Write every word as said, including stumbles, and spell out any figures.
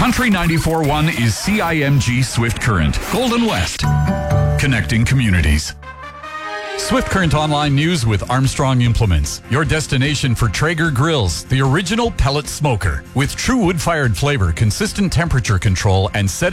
Country ninety-four point one is C I M G Swift Current, Golden West, connecting communities. Swift Current Online News with Armstrong Implements, your destination for Traeger grills, the original pellet smoker. With true wood-fired flavor, consistent temperature control, and set